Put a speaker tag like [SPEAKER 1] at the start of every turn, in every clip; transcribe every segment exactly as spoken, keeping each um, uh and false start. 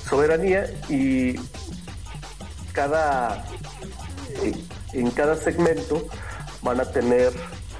[SPEAKER 1] soberanía, y cada en cada segmento van a tener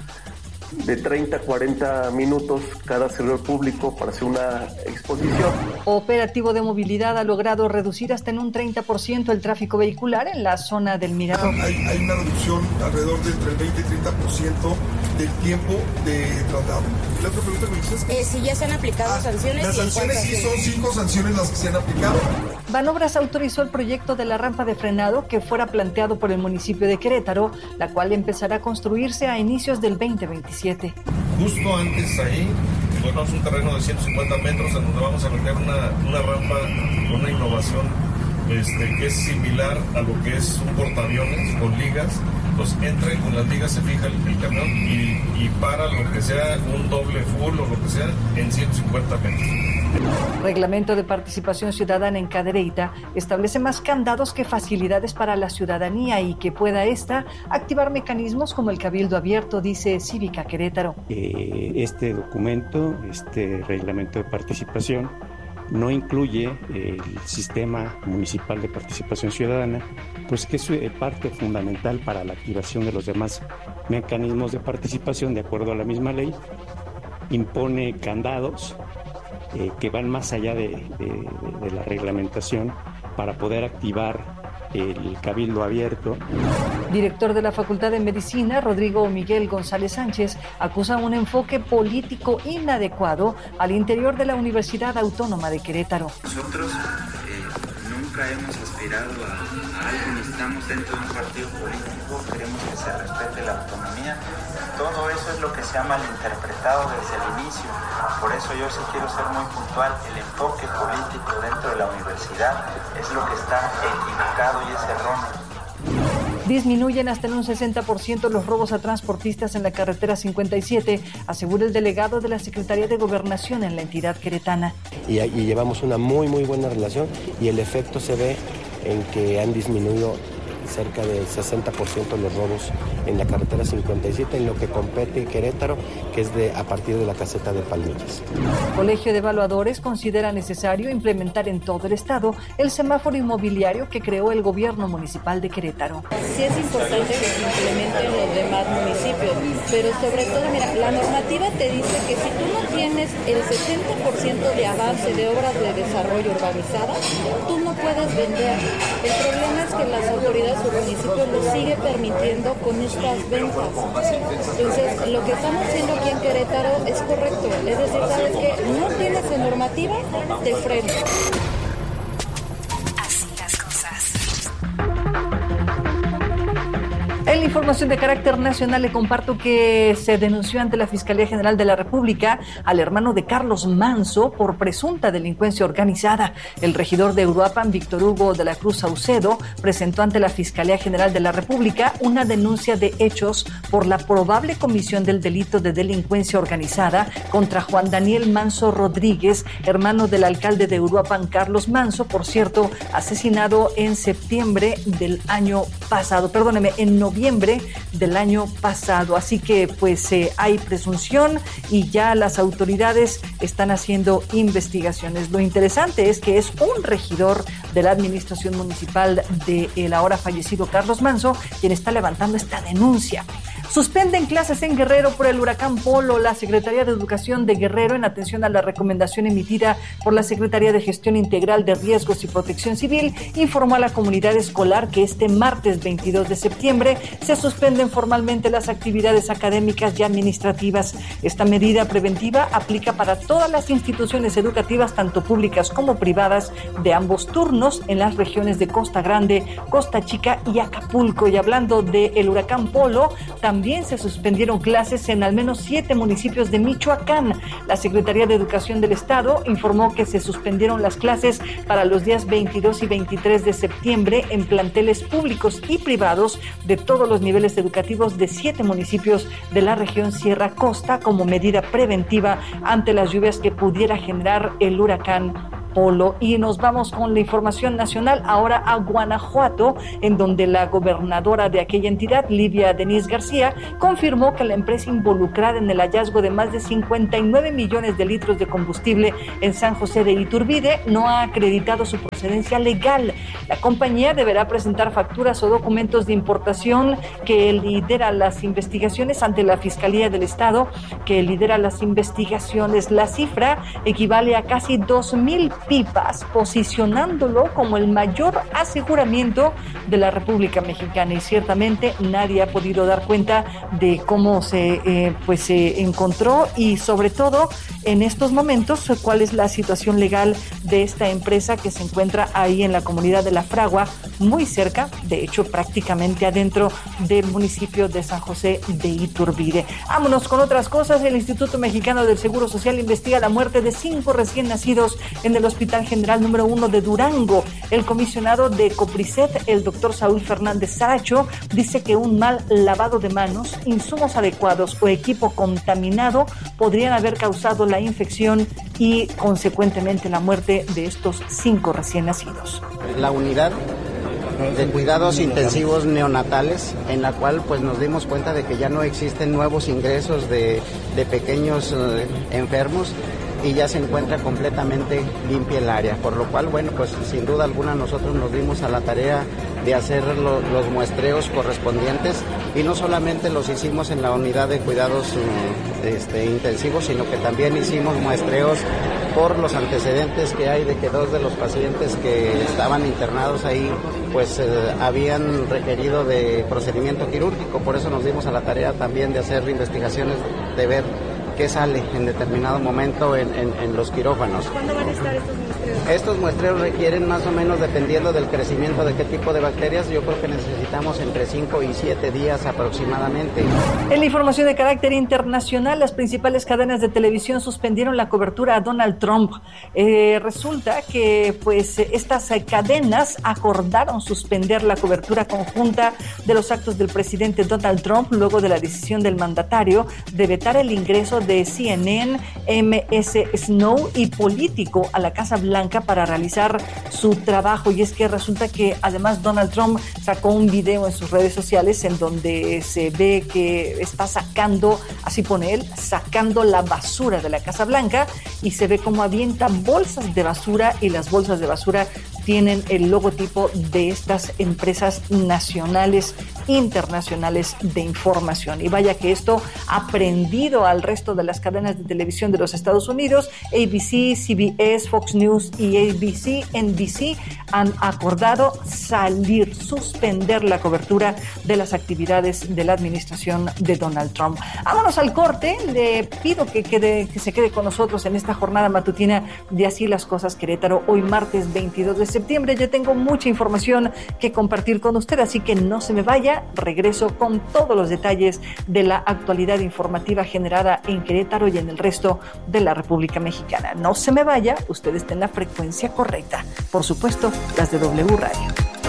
[SPEAKER 1] de treinta a cuarenta minutos cada servidor público para hacer una exposición.
[SPEAKER 2] Operativo de movilidad ha logrado reducir hasta en un treinta por ciento el tráfico vehicular en la zona del Mirador.
[SPEAKER 3] Hay, hay una reducción alrededor de entre el veinte y treinta por ciento del tiempo de traslado. La otra pregunta que me dices
[SPEAKER 4] eh, si ya se han aplicado ah, sanciones.
[SPEAKER 3] Las sanciones sí son cinco sanciones las que se han aplicado.
[SPEAKER 2] Banobras autorizó el proyecto de la rampa de frenado que fuera planteado por el municipio de Querétaro, la cual empezará a construirse a inicios del veinte veintisiete.
[SPEAKER 5] Justo antes ahí encontramos un terreno de ciento cincuenta metros en donde vamos a meter una, una rampa con una innovación este, que es similar a lo que es un portaaviones con ligas. Entonces entra y con las ligas se fija el, el camión y, y para lo que sea un doble full o lo que sea en ciento cincuenta metros.
[SPEAKER 2] Reglamento de participación ciudadana en Cadereyta establece más candados que facilidades para la ciudadanía y que pueda ésta activar mecanismos como el cabildo abierto, dice Cívica Querétaro.
[SPEAKER 6] Eh, este documento, este reglamento de participación, no incluye el sistema municipal de participación ciudadana, pues que es parte fundamental para la activación de los demás mecanismos de participación de acuerdo a la misma ley. Impone candados eh, que van más allá de, de, de la reglamentación para poder activar el cabildo abierto.
[SPEAKER 2] Director de la Facultad de Medicina, Rodrigo Miguel González Sánchez, acusa un enfoque político inadecuado al interior de la Universidad Autónoma de Querétaro.
[SPEAKER 7] Nosotros eh, nunca hemos aspirado a, a algo, ni estamos dentro de un partido político, queremos que se respete la autonomía. Todo eso es lo que se ha malinterpretado desde el inicio. Por eso yo sí quiero ser muy puntual. El enfoque político dentro de la universidad es lo que está equivocado y es erróneo.
[SPEAKER 2] Disminuyen hasta en un sesenta por ciento los robos a transportistas en la carretera cincuenta y siete, asegura el delegado de la Secretaría de Gobernación en la entidad queretana.
[SPEAKER 8] Y, y llevamos una muy, muy buena relación y el efecto se ve en que han disminuido cerca del sesenta por ciento los robos en la carretera cincuenta y siete, en lo que compete Querétaro, que es de a partir de la caseta de Palmillas.
[SPEAKER 2] Colegio de Evaluadores considera necesario implementar en todo el estado el semáforo inmobiliario que creó el gobierno municipal de Querétaro.
[SPEAKER 9] Sí es importante que se implementen en los demás municipios, pero sobre todo, mira, la normativa te dice que si tú no tienes el sesenta por ciento de avance de obras de desarrollo urbanizadas, tú no puedes vender. El problema es que las autoridades o municipios lo sigue permitiendo con estas ventas. Entonces, lo que estamos haciendo aquí en Querétaro es correcto. Es decir, ¿sabes qué? No tienes la normativa, te freno.
[SPEAKER 10] Así las cosas.
[SPEAKER 2] En la información de carácter nacional le comparto que se denunció ante la Fiscalía General de la República al hermano de Carlos Manso por presunta delincuencia organizada. El regidor de Uruapan, Víctor Hugo de la Cruz Saucedo, presentó ante la Fiscalía General de la República una denuncia de hechos por la probable comisión del delito de delincuencia organizada contra Juan Daniel Manso Rodríguez, hermano del alcalde de Uruapan, Carlos Manso, por cierto, asesinado en septiembre del año pasado, perdóneme, en noviembre del año pasado. Así que pues eh, hay presunción y ya las autoridades están haciendo investigaciones. Lo interesante es que es un regidor de la administración municipal del ahora fallecido Carlos Manso quien está levantando esta denuncia. Suspenden clases en Guerrero por el huracán Polo. La Secretaría de Educación de Guerrero, en atención a la recomendación emitida por la Secretaría de Gestión Integral de Riesgos y Protección Civil, informó a la comunidad escolar que este martes veintidós de septiembre se suspenden formalmente las actividades académicas y administrativas. Esta medida preventiva aplica para todas las instituciones educativas, tanto públicas como privadas, de ambos turnos en las regiones de Costa Grande, Costa Chica y Acapulco. Y hablando del huracán Polo, también También se suspendieron clases en al menos siete municipios de Michoacán. La Secretaría de Educación del Estado informó que se suspendieron las clases para los días veintidós y veintitrés de septiembre en planteles públicos y privados de todos los niveles educativos de siete municipios de la región Sierra Costa como medida preventiva ante las lluvias que pudiera generar el huracán Polo. Y nos vamos con la información nacional ahora a Guanajuato, en donde la gobernadora de aquella entidad, Livia Denise García, confirmó que la empresa involucrada en el hallazgo de más de cincuenta y nueve millones de litros de combustible en San José de Iturbide no ha acreditado su procedencia legal. La compañía deberá presentar facturas o documentos de importación que lidera las investigaciones ante la Fiscalía del Estado, que lidera las investigaciones. La cifra equivale a casi dos mil pipas, posicionándolo como el mayor aseguramiento de la República Mexicana. Y ciertamente nadie ha podido dar cuenta de cómo se eh, pues se encontró y sobre todo en estos momentos cuál es la situación legal de esta empresa que se encuentra ahí en la comunidad de La Fragua, muy cerca, de hecho prácticamente adentro del municipio de San José de Iturbide. Vámonos con otras cosas. El Instituto Mexicano del Seguro Social investiga la muerte de cinco recién nacidos en el Hospital General número uno de Durango. El comisionado de COPRISET, el doctor Saúl Fernández Saracho, dice que un mal lavado de manos, insumos adecuados o equipo contaminado podrían haber causado la infección y consecuentemente la muerte de estos cinco recién nacidos.
[SPEAKER 10] La unidad de cuidados intensivos neonatales, en la cual pues nos dimos cuenta de que ya no existen nuevos ingresos de, de pequeños eh, enfermos y ya se encuentra completamente limpia el área, por lo cual, bueno, pues sin duda alguna nosotros nos dimos a la tarea de hacer lo, los muestreos correspondientes y no solamente los hicimos en la unidad de cuidados este, intensivos, sino que también hicimos muestreos por los antecedentes que hay de que dos de los pacientes que estaban internados ahí pues eh, habían requerido de procedimiento quirúrgico, por eso nos dimos a la tarea también de hacer investigaciones, de ver qué sale en determinado momento en, en, en los quirófanos.
[SPEAKER 4] ¿Cuándo van a estar estos muestreos?
[SPEAKER 10] Estos muestreos requieren más o menos, dependiendo del crecimiento de qué tipo de bacterias, yo creo que necesitamos entre cinco y siete días aproximadamente.
[SPEAKER 2] En la información de carácter internacional, las principales cadenas de televisión suspendieron la cobertura a Donald Trump. Eh, resulta que pues estas cadenas acordaron suspender la cobertura conjunta de los actos del presidente Donald Trump luego de la decisión del mandatario de vetar el ingreso de C N N, M S Snow y Político a la Casa Blanca para realizar su trabajo. Y es que resulta que además Donald Trump sacó un video en sus redes sociales en donde se ve que está sacando, así pone él, sacando la basura de la Casa Blanca y se ve como avienta bolsas de basura y las bolsas de basura tienen el logotipo de estas empresas nacionales, internacionales de información. Y vaya que esto ha prendido al resto de las cadenas de televisión de los Estados Unidos. A B C, C B S, Fox News y A B C, N B C han acordado salir, suspender la cobertura de las actividades de la administración de Donald Trump. Vámonos al corte. Le pido que, quede, que se quede con nosotros en esta jornada matutina de Así las Cosas Querétaro, hoy martes veintidós de septiembre. Yo tengo mucha información que compartir con usted, así que no se me vaya. Regreso con todos los detalles de la actualidad informativa generada en Querétaro y en el resto de la República Mexicana. No se me vaya, usted está en la frecuencia correcta. Por supuesto, las de W Radio.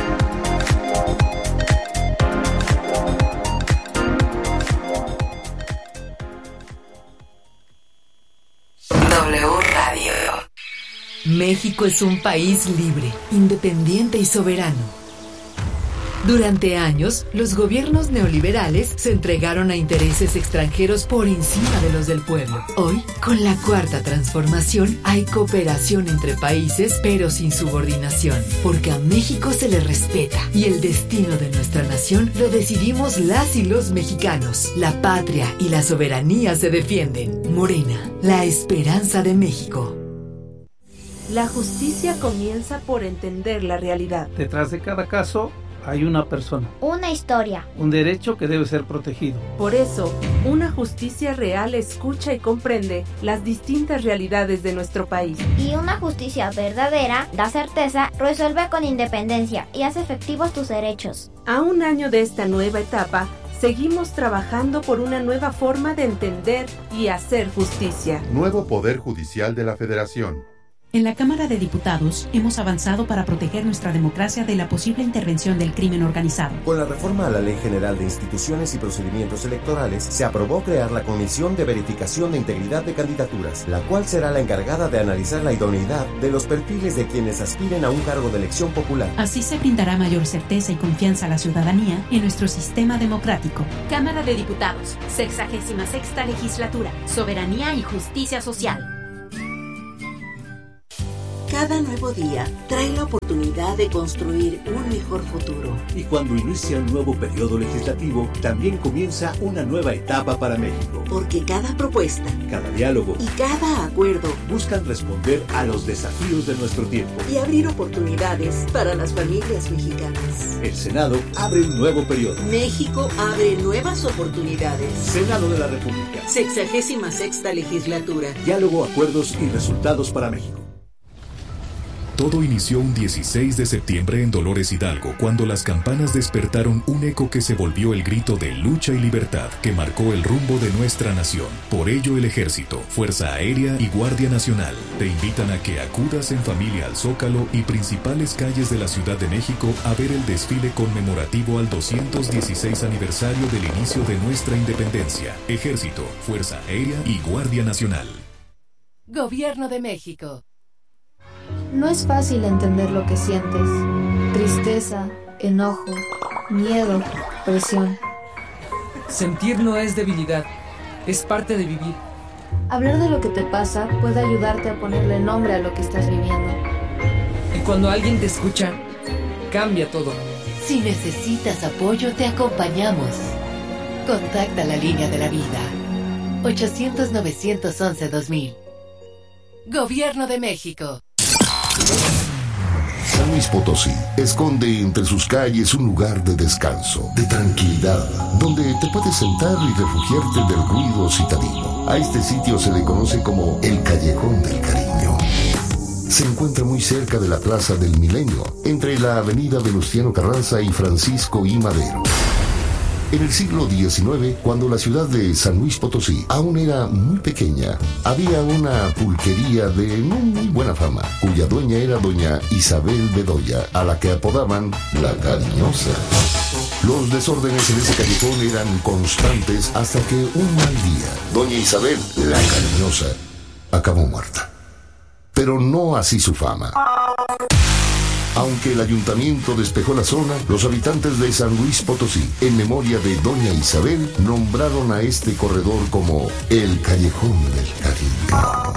[SPEAKER 11] W Radio. México es un país libre, independiente y soberano. Durante años, los gobiernos neoliberales se entregaron a intereses extranjeros por encima de los del pueblo. Hoy, con la Cuarta Transformación, hay cooperación entre países, pero sin subordinación, porque a México se le respeta y el destino de nuestra nación lo decidimos las y los mexicanos. La patria y la soberanía se defienden. Morena, la esperanza de México.
[SPEAKER 12] La justicia comienza por entender la realidad.
[SPEAKER 13] Detrás de cada caso hay una persona.
[SPEAKER 14] Una historia.
[SPEAKER 13] Un derecho que debe ser protegido.
[SPEAKER 12] Por eso, una justicia real escucha y comprende las distintas realidades de nuestro país.
[SPEAKER 14] Y una justicia verdadera da certeza, resuelve con independencia y hace efectivos tus derechos.
[SPEAKER 12] A un año de esta nueva etapa, seguimos trabajando por una nueva forma de entender y hacer justicia.
[SPEAKER 15] Nuevo Poder Judicial de la Federación. En la Cámara de Diputados hemos avanzado para proteger nuestra democracia de la posible intervención del crimen organizado.
[SPEAKER 16] Con la reforma a la Ley General de Instituciones y Procedimientos Electorales, se aprobó crear la Comisión de Verificación de Integridad de Candidaturas, la cual será la encargada de analizar la idoneidad de los perfiles de quienes aspiren a un cargo de elección popular.
[SPEAKER 15] Así se brindará mayor certeza y confianza a la ciudadanía en nuestro sistema democrático.
[SPEAKER 17] Cámara de Diputados, sexagésima sexta legislatura, soberanía y justicia social.
[SPEAKER 18] Cada nuevo día trae la oportunidad de construir un mejor futuro.
[SPEAKER 19] Y cuando inicia un nuevo periodo legislativo, también comienza una nueva etapa para México.
[SPEAKER 18] Porque cada propuesta,
[SPEAKER 19] cada diálogo
[SPEAKER 18] y cada acuerdo
[SPEAKER 19] buscan responder a los desafíos de nuestro tiempo
[SPEAKER 18] y abrir oportunidades para las familias mexicanas.
[SPEAKER 19] El Senado abre un nuevo periodo.
[SPEAKER 18] México abre nuevas oportunidades.
[SPEAKER 19] Senado de la República.
[SPEAKER 18] Sexagésima sexta legislatura.
[SPEAKER 19] Diálogo, acuerdos y resultados para México.
[SPEAKER 20] Todo inició un dieciséis de septiembre en Dolores Hidalgo, cuando las campanas despertaron un eco que se volvió el grito de lucha y libertad que marcó el rumbo de nuestra nación. Por ello, el Ejército, Fuerza Aérea y Guardia Nacional te invitan a que acudas en familia al Zócalo y principales calles de la Ciudad de México a ver el desfile conmemorativo al doscientos dieciséis aniversario del inicio de nuestra independencia. Ejército, Fuerza Aérea y Guardia Nacional.
[SPEAKER 11] Gobierno de México. No es fácil entender lo que sientes. Tristeza, enojo, miedo, presión.
[SPEAKER 21] Sentir no es debilidad, es parte de vivir.
[SPEAKER 11] Hablar de lo que te pasa puede ayudarte a ponerle nombre a lo que estás viviendo.
[SPEAKER 21] Y cuando alguien te escucha, cambia todo.
[SPEAKER 22] Si necesitas apoyo, te acompañamos. Contacta la línea de la vida. ochocientos, novecientos once, dos mil. Gobierno de México.
[SPEAKER 23] San Luis Potosí esconde entre sus calles un lugar de descanso, de tranquilidad, donde te puedes sentar y refugiarte del ruido citadino. A este sitio se le conoce como el Callejón del Cariño. Se encuentra muy cerca de la Plaza del Milenio, entre la avenida Venustiano Carranza y Francisco I. Madero. En el siglo diecinueve, cuando la ciudad de San Luis Potosí aún era muy pequeña, había una pulquería de no muy buena fama, cuya dueña era doña Isabel Bedoya, a la que apodaban La Cariñosa. Los desórdenes en ese callejón eran constantes hasta que un mal día, doña Isabel, La Cariñosa, acabó muerta. Pero no así su fama. Aunque el ayuntamiento despejó la zona, los habitantes de San Luis Potosí, en memoria de doña Isabel, nombraron a este corredor como el Callejón del Cariño.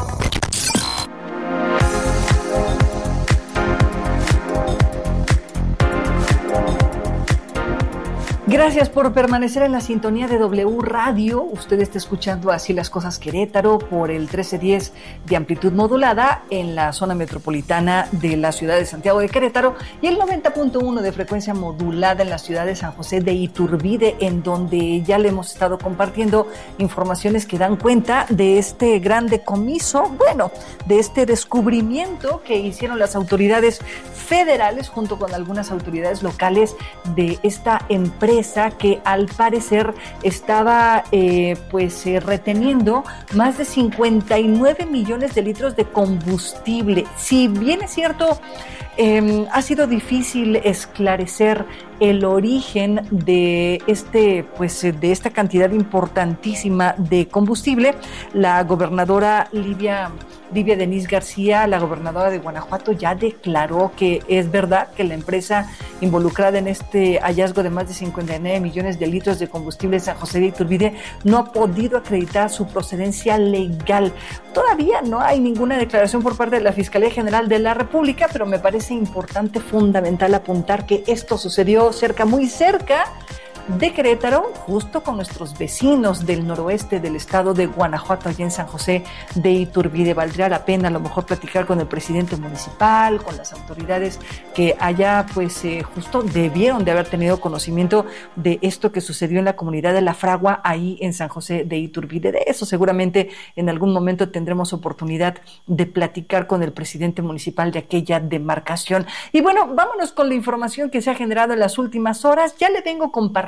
[SPEAKER 2] Gracias por permanecer en la sintonía de W Radio. Usted está escuchando Así las Cosas Querétaro por el trece diez de amplitud modulada en la zona metropolitana de la ciudad de Santiago de Querétaro y el noventa punto uno de frecuencia modulada en la ciudad de San José de Iturbide, en donde ya le hemos estado compartiendo informaciones que dan cuenta de este gran decomiso, bueno, de este descubrimiento que hicieron las autoridades federales junto con algunas autoridades locales de esta empresa que al parecer estaba eh, pues eh, reteniendo más de cincuenta y nueve millones de litros de combustible. Si bien es cierto, eh, ha sido difícil esclarecer el origen de este pues de esta cantidad importantísima de combustible, la gobernadora Livia Livia Denise García, la gobernadora de Guanajuato, ya declaró que es verdad que la empresa involucrada en este hallazgo de más de cincuenta y nueve millones de litros de combustible en San José de Iturbide no ha podido acreditar su procedencia legal. Todavía no hay ninguna declaración por parte de la Fiscalía General de la República, pero me parece importante, fundamental apuntar que esto sucedió cerca, muy cerca de Querétaro, justo con nuestros vecinos del noroeste del estado de Guanajuato, allá en San José de Iturbide. Valdría la pena a lo mejor platicar con el presidente municipal, con las autoridades que allá pues eh, justo debieron de haber tenido conocimiento de esto que sucedió en la comunidad de La Fragua, ahí en San José de Iturbide. De eso seguramente en algún momento tendremos oportunidad de platicar con el presidente municipal de aquella demarcación. Y bueno, vámonos con la información que se ha generado en las últimas horas. Ya le vengo compartiendo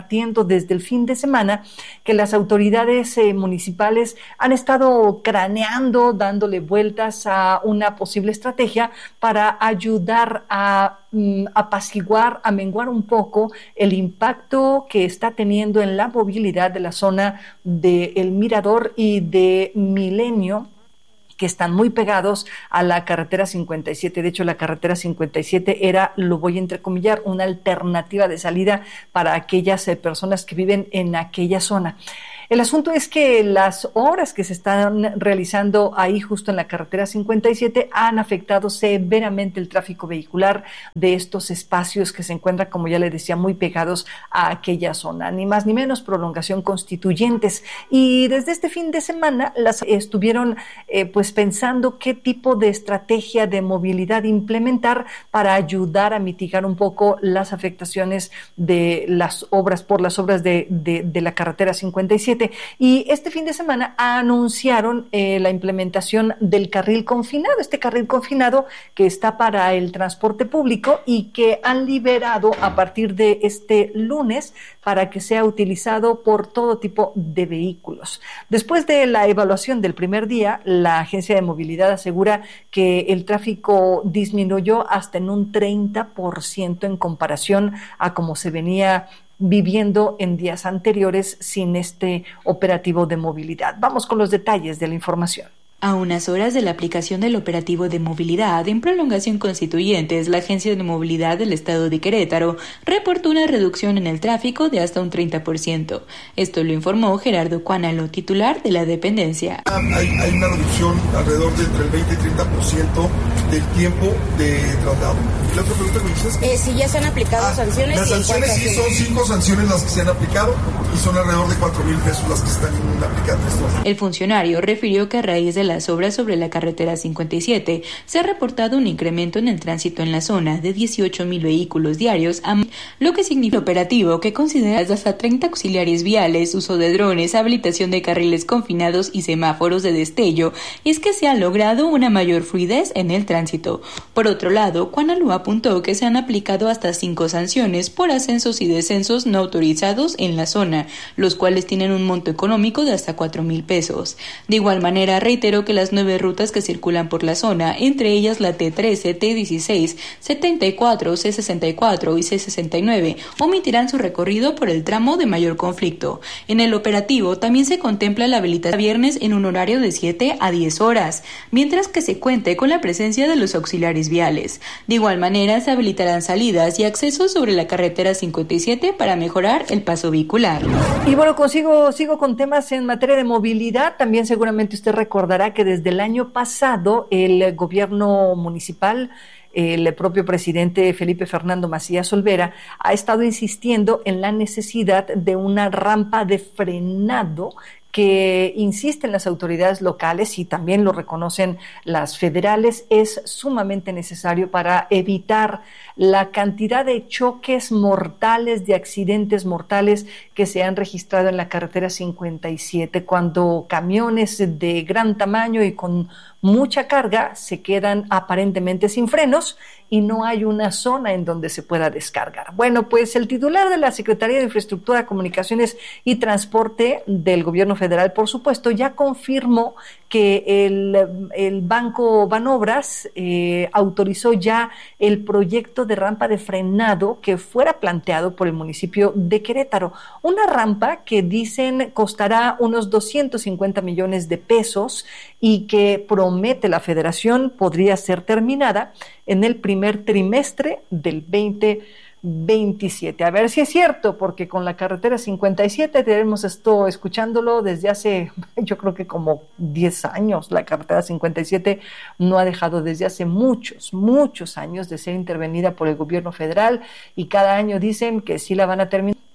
[SPEAKER 2] compartiendo desde el fin de semana que las autoridades eh, municipales han estado craneando, dándole vueltas a una posible estrategia para ayudar a mm, apaciguar, a menguar un poco el impacto que está teniendo en la movilidad de la zona de El Mirador y de Milenio, que están muy pegados a la carretera cincuenta y siete. De hecho, la carretera cincuenta y siete era, lo voy a entrecomillar, una alternativa de salida para aquellas eh, personas que viven en aquella zona. El asunto es que las obras que se están realizando ahí justo en la carretera cincuenta y siete han afectado severamente el tráfico vehicular de estos espacios que se encuentran, como ya le decía, muy pegados a aquella zona. Ni más ni menos, prolongación Constituyentes. Y desde este fin de semana las estuvieron eh, pues pensando qué tipo de estrategia de movilidad implementar para ayudar a mitigar un poco las afectaciones de las obras, por las obras de, de, de la carretera cincuenta y siete. Y este fin de semana anunciaron eh, la implementación del carril confinado, este carril confinado que está para el transporte público y que han liberado a partir de este lunes para que sea utilizado por todo tipo de vehículos. Después de la evaluación del primer día, la Agencia de Movilidad asegura que el tráfico disminuyó hasta en un treinta por ciento en comparación a cómo se venía viviendo en días anteriores sin este operativo de movilidad. Vamos con los detalles de la información.
[SPEAKER 1] A unas horas de la aplicación del operativo de movilidad en prolongación Constituyentes, la Agencia de Movilidad del Estado de Querétaro reportó una reducción en el tráfico de hasta un treinta por ciento. Esto lo informó Gerardo Cuánalo, titular de la dependencia.
[SPEAKER 3] Hay, hay una reducción alrededor de entre el veinte y treinta por ciento del tiempo de traslado. ¿La otra pregunta que dices?
[SPEAKER 4] Eh, si ya se han aplicado ah, sanciones.
[SPEAKER 3] Las sanciones sí son cinco sanciones las que se han aplicado y son alrededor de cuatro mil pesos las que están aplicadas.
[SPEAKER 1] El funcionario refirió que a raíz de las obras sobre la carretera cincuenta y siete se ha reportado un incremento en el tránsito en la zona de dieciocho mil vehículos diarios, a lo que significa operativo que considera hasta treinta auxiliares viales, uso de drones, habilitación de carriles confinados y semáforos de destello, y es que se ha logrado una mayor fluidez en el tránsito. Por otro lado, Cuánalo apuntó que se han aplicado hasta cinco sanciones por ascensos y descensos no autorizados en la zona, los cuales tienen un monto económico de hasta cuatro mil pesos. De igual manera, reiteró que las nueve rutas que circulan por la zona, entre ellas la T trece, T dieciséis, setenta y cuatro, C sesenta y cuatro y C sesenta y nueve, omitirán su recorrido por el tramo de mayor conflicto. En el operativo también se contempla la habilitación viernes en un horario de siete a diez horas, mientras que se cuente con la presencia de los auxiliares viales. De igual manera, se habilitarán salidas y accesos sobre la carretera cincuenta y siete para mejorar el paso vehicular.
[SPEAKER 2] Y bueno, consigo, sigo con temas en materia de movilidad. También seguramente usted recordará que desde el año pasado el gobierno municipal, el propio presidente Felipe Fernando Macías Olvera, ha estado insistiendo en la necesidad de una rampa de frenado que insisten las autoridades locales y también lo reconocen las federales, es sumamente necesario para evitar la cantidad de choques mortales, de accidentes mortales que se han registrado en la carretera cincuenta y siete, cuando camiones de gran tamaño y con mucha carga se quedan aparentemente sin frenos y no hay una zona en donde se pueda descargar. Bueno, pues el titular de la Secretaría de Infraestructura, Comunicaciones y Transporte del Gobierno Federal, por supuesto, ya confirmó que el, el Banco Banobras eh, autorizó ya el proyecto de rampa de frenado que fuera planteado por el municipio de Querétaro. Una rampa que dicen costará unos doscientos cincuenta millones de pesos y que promete la Federación podría ser terminada en el primer trimestre del veinte veintisiete. A ver si es cierto, porque con la carretera cincuenta y siete tenemos esto escuchándolo desde hace, yo creo que como diez años. La carretera cincuenta y siete no ha dejado desde hace muchos, muchos años de ser intervenida por el gobierno federal y cada año dicen que sí la van a terminar.